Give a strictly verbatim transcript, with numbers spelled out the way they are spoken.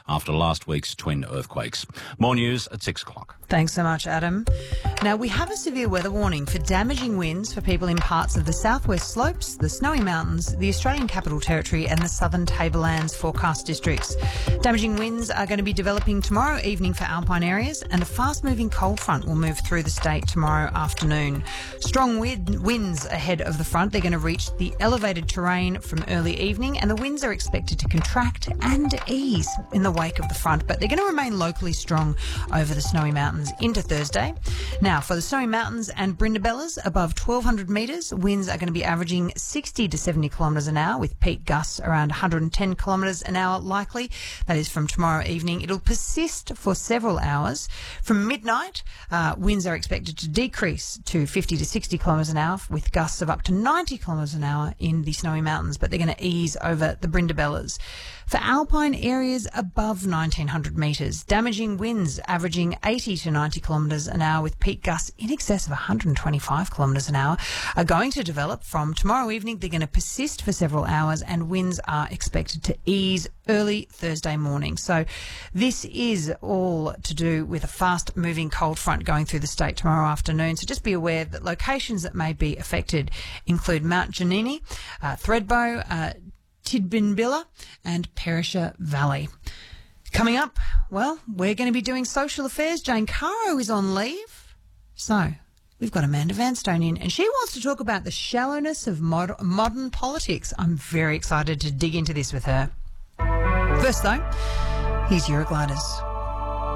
after last week's twin earthquakes. More news at six o'clock. Thanks so much, Adam. Now, we have a severe weather warning for damaging winds for people in parts of the southwest slopes, the Snowy Mountains, the Australian Capital Territory and the southern tablelands forecast districts. Damaging winds are going to be developing tomorrow evening for alpine areas, and a fast-moving cold front will move through the state tomorrow afternoon. Strong wind, winds ahead of the front. They're going to reach the elevated terrain from early evening, and the winds are expected to contract and ease in the wake of the front, but they're going to remain locally strong over the Snowy Mountains into Thursday. Now, for the Snowy Mountains and Brindabellas above twelve hundred metres, winds are going to be averaging sixty to seventy kilometres an hour, with peak gusts around one hundred ten kilometres an hour likely. That is from tomorrow evening. It'll persist for several hours. From midnight, uh, winds are expected to decrease to fifty to sixty kilometres an hour, with gusts of up to ninety kilometres an hour in the Snowy Mountains, but they're going to ease over the Brindabellas. For alpine areas above nineteen hundred metres, damaging winds averaging eighty to ninety kilometres an hour, with peak gusts in excess of one hundred twenty-five kilometres an hour, are going to develop from tomorrow evening. They're going to persist for several hours, and winds are expected to ease early Thursday morning. So this is all to do with a fast-moving cold front going through the state tomorrow afternoon. So just be aware that locations that may be affected include Mount Giannini, uh, Thredbo, uh, Tidbinbilla and Perisher Valley. Coming up, well, we're going to be doing social affairs. Jane Caro is on leave. So we've got Amanda Vanstone in, and she wants to talk about the shallowness of mod- modern politics. I'm very excited to dig into this with her. First, though, here's Eurogliders.